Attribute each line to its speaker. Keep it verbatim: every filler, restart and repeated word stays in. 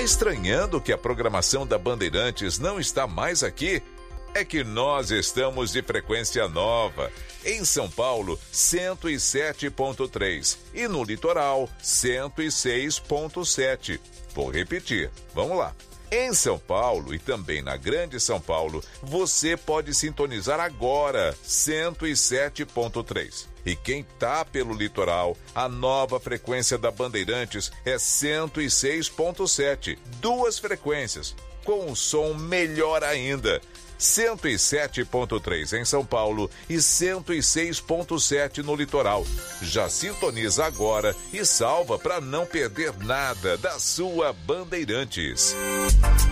Speaker 1: estranhando que a programação da Bandeirantes não está mais aqui? É que nós estamos de frequência nova. Em São Paulo, cento e sete ponto três e no litoral, cento e seis ponto sete. Vou repetir, vamos lá. Em São Paulo e também na Grande São Paulo, você pode sintonizar agora cento e sete ponto três. E quem tá pelo litoral, a nova frequência da Bandeirantes é cento e seis ponto sete. Duas frequências, com um som melhor ainda. cento e sete ponto três em São Paulo e cento e seis ponto sete no litoral. Já sintoniza agora e salva para não perder nada da sua Bandeirantes.